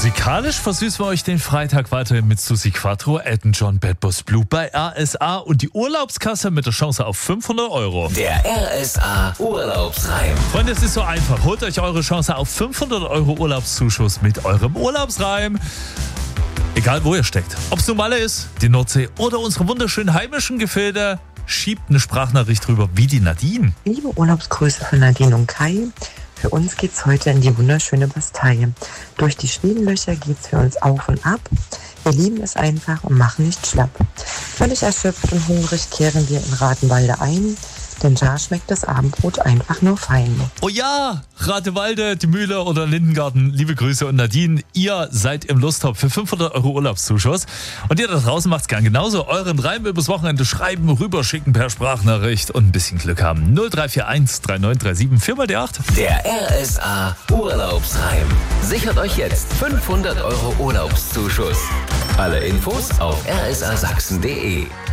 Musikalisch versüßen wir euch den Freitag weiterhin mit Susi Quattro, Elton John, Bad Boss Blue bei RSA und die Urlaubskasse mit der Chance auf 500 Euro. Der RSA Urlaubsreim. Freunde, es ist so einfach. Holt euch eure Chance auf 500 Euro Urlaubszuschuss mit eurem Urlaubsreim. Egal wo ihr steckt. Ob es nun Malle ist, die Nordsee oder unsere wunderschönen heimischen Gefilde, schiebt eine Sprachnachricht rüber wie die Nadine. Liebe Urlaubsgrüße von Nadine und Kai. Für uns geht's heute in die wunderschöne Bastei. Durch die Schwedenlöcher geht's für uns auf und ab. Wir lieben es einfach und machen nicht schlapp. Völlig erschöpft und hungrig kehren wir in Radenwalde ein, denn da schmeckt das Abendbrot einfach nur fein. Oh ja, Radewalde, die Mühle oder Lindengarten, liebe Grüße und Nadine, ihr seid im Lostop für 500 Euro Urlaubszuschuss. Und ihr da draußen macht's gern genauso. Euren Reim übers Wochenende schreiben, rüberschicken per Sprachnachricht und ein bisschen Glück haben. 0341 3937 4 die 8. Der RSA Urlaubsreim. Sichert euch jetzt 500 Euro Urlaubszuschuss. Alle Infos auf rsasachsen.de.